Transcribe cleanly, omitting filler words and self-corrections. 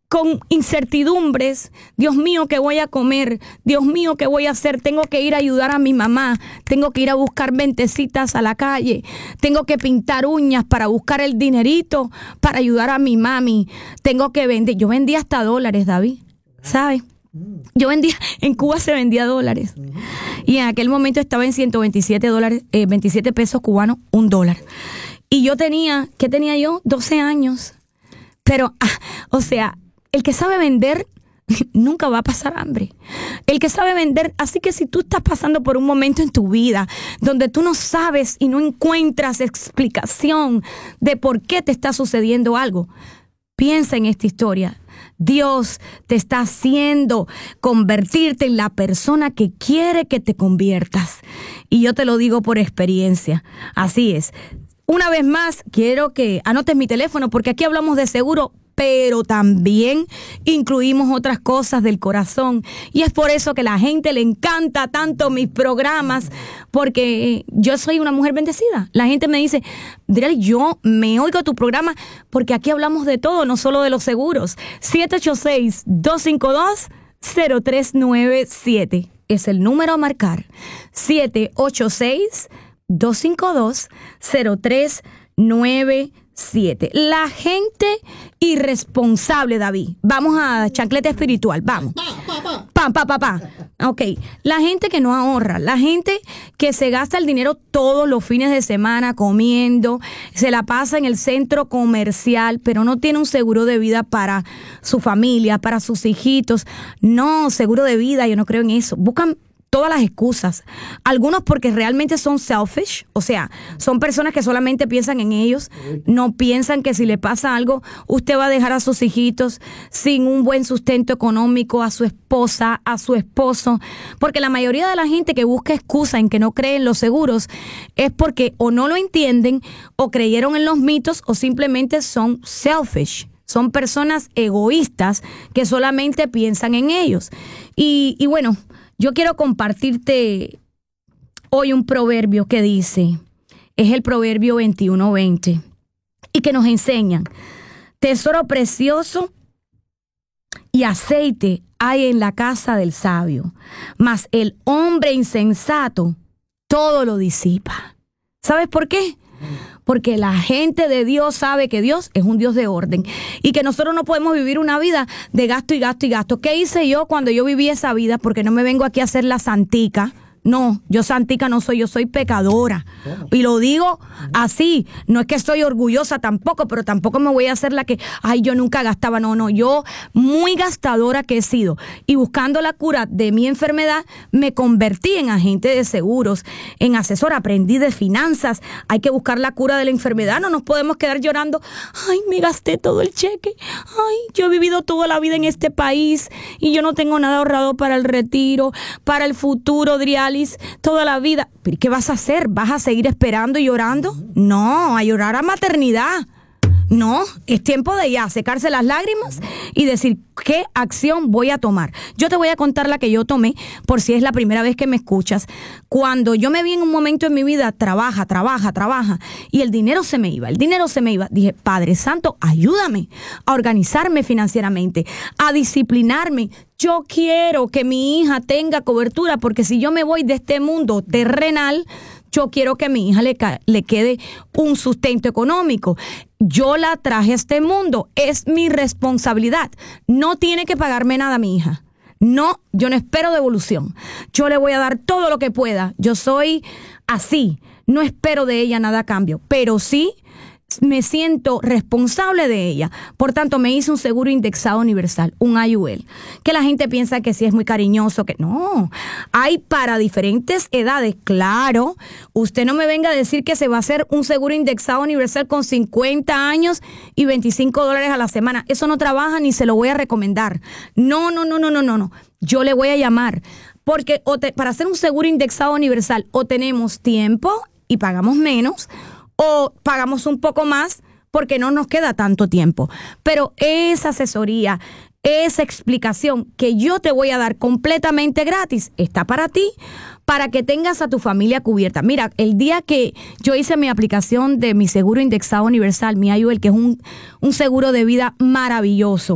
con incertidumbres. Dios mío, ¿qué voy a comer? Dios mío, ¿qué voy a hacer? Tengo que ir a ayudar a mi mamá. Tengo que ir a buscar ventecitas a la calle. Tengo que pintar uñas para buscar el dinerito para ayudar a mi mami. Tengo que vender. Yo vendía hasta dólares, David, ¿sabes? Yo vendía, en Cuba se vendía dólares. Y en aquel momento estaba en $127, 27 pesos cubanos, $1. Y yo tenía, ¿qué tenía yo? 12 años. Pero, o sea, el que sabe vender nunca va a pasar hambre. El que sabe vender, así que si tú estás pasando por un momento en tu vida donde tú no sabes y no encuentras explicación de por qué te está sucediendo algo, piensa en esta historia. Dios te está haciendo convertirte en la persona que quiere que te conviertas. Y yo te lo digo por experiencia. Así es. Una vez más, quiero que anotes mi teléfono porque aquí hablamos de seguro, pero también incluimos otras cosas del corazón. Y es por eso que a la gente le encanta tanto mis programas, porque yo soy una mujer bendecida. La gente me dice, Driali, yo me oigo tu programa porque aquí hablamos de todo, no solo de los seguros. 786-252-0397 es el número a marcar. 786-252-0397. La gente irresponsable, David. Vamos a chancleta espiritual, vamos. Ok, la gente que no ahorra, la gente que se gasta el dinero todos los fines de semana comiendo, se la pasa en el centro comercial, pero no tiene un seguro de vida para su familia, para sus hijitos. No, seguro de vida, yo no creo en eso. Buscan todas las excusas. Algunos porque realmente son selfish, o sea, son personas que solamente piensan en ellos, no piensan que si le pasa algo, usted va a dejar a sus hijitos sin un buen sustento económico, a su esposa, a su esposo, porque la mayoría de la gente que busca excusa en que no cree en los seguros es porque o no lo entienden, o creyeron en los mitos, o simplemente son selfish. Son personas egoístas que solamente piensan en ellos. Y bueno, yo quiero compartirte hoy un proverbio que dice, es el proverbio 21:20, y que nos enseñan, tesoro precioso y aceite hay en la casa del sabio, mas el hombre insensato todo lo disipa. ¿Sabes por qué? Porque la gente de Dios sabe que Dios es un Dios de orden y que nosotros no podemos vivir una vida de gasto y gasto y gasto. ¿Qué hice yo cuando yo viví esa vida? Porque no me vengo aquí a hacer la santica. No, yo santica no soy, yo soy pecadora. Y lo digo así, no es que estoy orgullosa tampoco, pero tampoco me voy a hacer la que, ay, yo nunca gastaba. No, yo muy gastadora que he sido. Y buscando la cura de mi enfermedad, me convertí en agente de seguros, en asesora, aprendí de finanzas. Hay que buscar la cura de la enfermedad, no nos podemos quedar llorando, ay, me gasté todo el cheque, ay, yo he vivido toda la vida en este país y yo no tengo nada ahorrado para el retiro, para el futuro, Driali. Toda la vida. ¿Pero qué vas a hacer? ¿Vas a seguir esperando y llorando? No, a llorar a maternidad. No, es tiempo de ya secarse las lágrimas y decir qué acción voy a tomar. Yo te voy a contar la que yo tomé por si es la primera vez que me escuchas. Cuando yo me vi en un momento en mi vida, trabaja, y el dinero se me iba. Dije, Padre Santo, ayúdame a organizarme financieramente, a disciplinarme. Yo quiero que mi hija tenga cobertura porque si yo me voy de este mundo terrenal, yo quiero que a mi hija le quede un sustento económico. Yo la traje a este mundo, es mi responsabilidad. No tiene que pagarme nada mi hija. No, yo no espero devolución. Yo le voy a dar todo lo que pueda. Yo soy así. No espero de ella nada a cambio, pero sí me siento responsable de ella. Por tanto, me hice un seguro indexado universal, un IUL, que la gente piensa que sí es muy cariñoso, que no. Hay para diferentes edades, claro. Usted no me venga a decir que se va a hacer un seguro indexado universal con 50 años y $25 a la semana. Eso no trabaja ni se lo voy a recomendar. No. Yo le voy a llamar, porque para hacer un seguro indexado universal o tenemos tiempo y pagamos menos, o pagamos un poco más porque no nos queda tanto tiempo. Pero esa asesoría, esa explicación que yo te voy a dar completamente gratis, está para ti, para que tengas a tu familia cubierta. Mira, el día que yo hice mi aplicación de mi seguro indexado universal, mi IUL, que es un seguro de vida maravilloso,